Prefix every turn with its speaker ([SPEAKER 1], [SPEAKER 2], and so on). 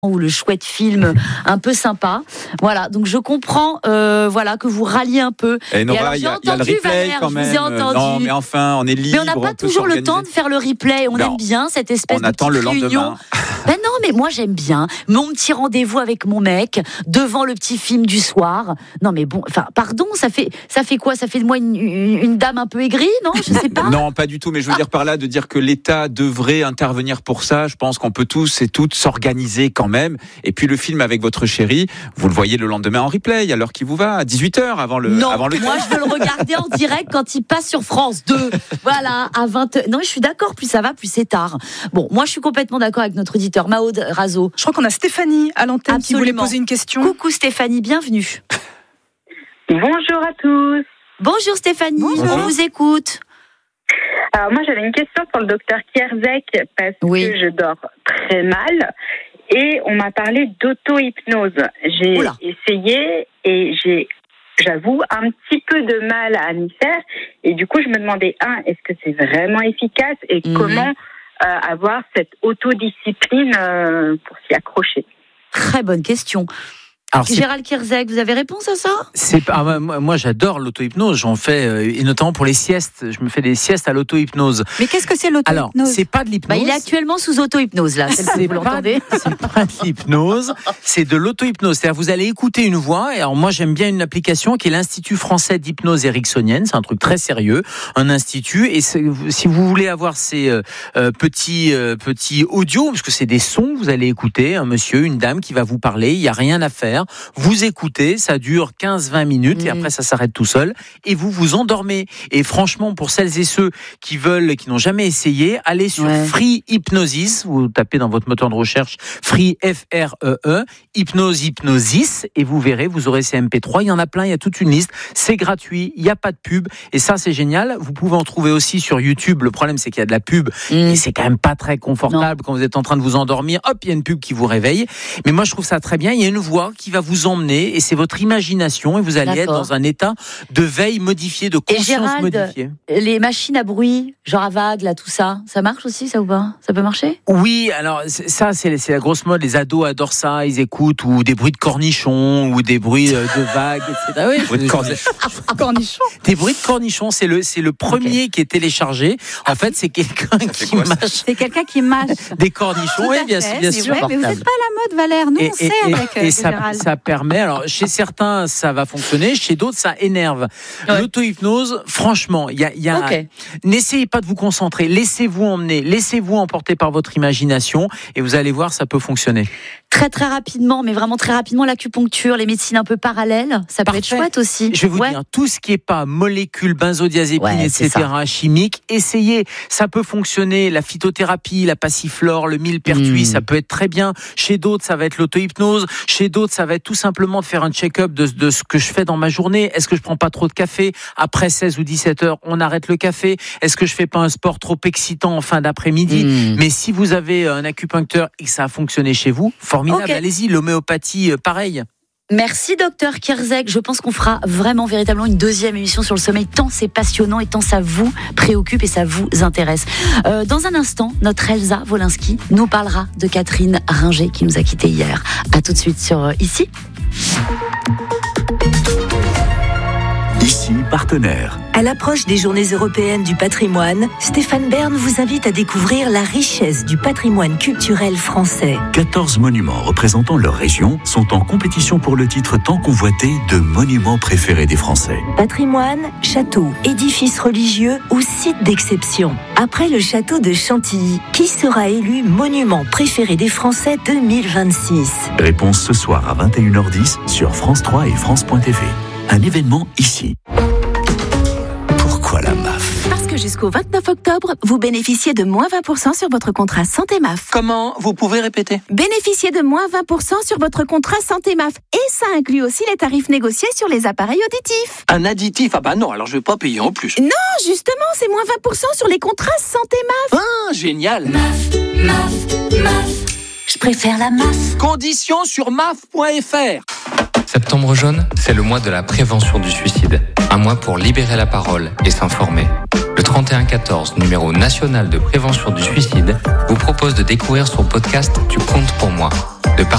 [SPEAKER 1] ou le chouette film un peu sympa. Voilà, donc je comprends que vous ralliez un peu.
[SPEAKER 2] Et Nora, il y a le replay
[SPEAKER 1] Valère,
[SPEAKER 2] quand même.
[SPEAKER 1] Je vous ai entendu.
[SPEAKER 2] Non, mais enfin, on est libre.
[SPEAKER 1] Mais on n'a pas toujours le temps de faire le replay. On aime bien cette espèce de petite réunion. On attend le lendemain. Ben non, mais moi j'aime bien mon petit rendez-vous avec mon mec devant le petit film du soir. Non, mais bon, enfin, pardon, ça fait quoi ? Ça fait de moi une dame un peu aigrie, non ? Je sais pas.
[SPEAKER 2] Non, pas du tout. Mais je veux dire par là de dire que l'État devrait intervenir pour ça. Je pense qu'on peut tous et toutes s'organiser quand même. Et puis le film avec votre chérie, vous le voyez le lendemain en replay, à l'heure qui vous va, à 18h avant le.
[SPEAKER 1] Non,
[SPEAKER 2] avant le
[SPEAKER 1] moi je veux le regarder en direct quand il passe sur France 2. Voilà, à 20h. Non, je suis d'accord, plus ça va, plus c'est tard. Bon, moi je suis complètement d'accord avec notre auditeur Maud Razo.
[SPEAKER 3] Je crois qu'on a Stéphanie à l'antenne.
[SPEAKER 1] Absolument.
[SPEAKER 3] Qui voulait poser une question.
[SPEAKER 1] Coucou Stéphanie, bienvenue.
[SPEAKER 4] Bonjour à tous.
[SPEAKER 1] Bonjour Stéphanie,
[SPEAKER 4] Bonjour.
[SPEAKER 1] On vous écoute.
[SPEAKER 4] Alors moi j'avais une question pour le docteur Kierzek parce que je dors très mal et on m'a parlé d'auto-hypnose. J'ai essayé et j'avoue, un petit peu de mal à m'y faire. Et du coup, je me demandais, est-ce que c'est vraiment efficace et comment avoir cette autodiscipline pour s'y accrocher ?
[SPEAKER 1] Très bonne question. Alors, Gérald Kierzek, vous avez réponse à ça ?
[SPEAKER 5] Moi, j'adore l'auto-hypnose. J'en fais, et notamment pour les siestes. Je me fais des siestes à l'auto-hypnose.
[SPEAKER 3] Mais qu'est-ce que c'est l'auto-hypnose ?
[SPEAKER 5] Alors, c'est pas de l'hypnose.
[SPEAKER 1] Il est actuellement sous auto-hypnose, là.
[SPEAKER 5] C'est pas de l'hypnose, c'est de l'auto-hypnose. C'est-à-dire, vous allez écouter une voix. Et alors, moi, j'aime bien une application qui est l'Institut français d'hypnose ericksonienne. C'est un truc très sérieux. Un institut. Et si vous voulez avoir ces petits audios, parce que c'est des sons, vous allez écouter un monsieur, une dame qui va vous parler. Il n'y a rien à faire. Vous écoutez, ça dure 15-20 minutes et après ça s'arrête tout seul et vous vous endormez. Et franchement, pour celles et ceux qui n'ont jamais essayé, allez sur Free Hypnosis, vous tapez dans votre moteur de recherche Free F-R-E-E, Hypnosis et vous verrez, vous aurez ces MP3, il y en a plein, il y a toute une liste, c'est gratuit, il n'y a pas de pub et ça c'est génial. Vous pouvez en trouver aussi sur YouTube, le problème c'est qu'il y a de la pub et c'est quand même pas très confortable quand vous êtes en train de vous endormir, hop, il y a une pub qui vous réveille. Mais moi je trouve ça très bien, il y a une voix qui va vous emmener et c'est votre imagination et vous allez être dans un état de veille modifié, de conscience modifiée.
[SPEAKER 1] Les machines à bruit, genre à vagues, là, tout ça, ça marche aussi, ça ou pas ? Ça peut marcher ?
[SPEAKER 5] Oui, alors ça c'est la grosse mode, les ados adorent ça, ils écoutent ou des bruits de cornichons ou des bruits de vagues, etc. Oui,
[SPEAKER 2] bruits de
[SPEAKER 3] cornichons.
[SPEAKER 5] Des bruits de cornichons, c'est le premier qui est téléchargé. En fait, c'est quelqu'un qui mâche.
[SPEAKER 3] C'est quelqu'un qui mâche
[SPEAKER 5] des cornichons, oui, bien sûr.
[SPEAKER 3] Mais vous n'êtes pas à la mode, Valère. Nous, on sait avec
[SPEAKER 5] ça permet, alors chez certains ça va fonctionner, chez d'autres ça énerve. L'auto-hypnose, franchement, n'essayez pas de vous concentrer, laissez-vous emmener, laissez-vous emporter par votre imagination et vous allez voir, ça peut fonctionner.
[SPEAKER 1] Très très rapidement, mais vraiment très rapidement, l'acupuncture, les médecines un peu parallèles, ça peut être chouette aussi.
[SPEAKER 5] Je vais vous dire, tout ce qui n'est pas molécules, benzodiazépines, etc., chimiques, essayez, ça peut fonctionner, la phytothérapie, la passiflore, le millepertuis, ça peut être très bien. Chez d'autres, ça va être l'auto-hypnose, chez d'autres, ça va être tout simplement de faire un check-up de ce que je fais dans ma journée. Est-ce que je prends pas trop de café ? Après 16 ou 17 heures, on arrête le café. Est-ce que je fais pas un sport trop excitant en fin d'après-midi ? Mais si vous avez un acupuncteur et que ça a fonctionné chez vous, formidable, allez-y, l'homéopathie, pareil.
[SPEAKER 1] Merci docteur Kierzek, je pense qu'on fera véritablement une deuxième émission sur le sommeil, tant c'est passionnant et tant ça vous préoccupe et ça vous intéresse. Dans un instant, notre Elsa Wolinski nous parlera de Catherine Ringer qui nous a quittés hier. À tout de suite sur Ici.
[SPEAKER 6] Ici, partenaire. À l'approche des Journées européennes du patrimoine, Stéphane Bern vous invite à découvrir la richesse du patrimoine culturel français.
[SPEAKER 7] 14 monuments représentant leur région sont en compétition pour le titre tant convoité de monuments préférés des Français.
[SPEAKER 6] Patrimoine, châteaux, édifices religieux ou sites d'exception. Après le château de Chantilly, qui sera élu monument préféré des Français 2026 ?
[SPEAKER 7] Réponse ce soir à 21h10 sur France 3 et France.tv. Un événement ici. Pourquoi la MAF ?
[SPEAKER 8] Parce que jusqu'au 29 octobre, vous bénéficiez de moins 20% sur votre contrat Santé MAF.
[SPEAKER 5] Comment ? Vous pouvez répéter ?
[SPEAKER 8] Bénéficiez de moins 20% sur votre contrat Santé MAF. Et ça inclut aussi les tarifs négociés sur les appareils auditifs.
[SPEAKER 5] Un additif ? Ah bah non, alors je vais pas payer en plus.
[SPEAKER 8] Non, justement, c'est moins 20% sur les contrats Santé MAF.
[SPEAKER 5] Ah, génial !
[SPEAKER 8] MAF. Je préfère la MAF.
[SPEAKER 5] Conditions sur maf.fr.
[SPEAKER 9] Septembre jaune, c'est le mois de la prévention du suicide. Un mois pour libérer la parole et s'informer. Le 3114, numéro national de prévention du suicide, vous propose de découvrir son podcast « Tu comptes pour moi ».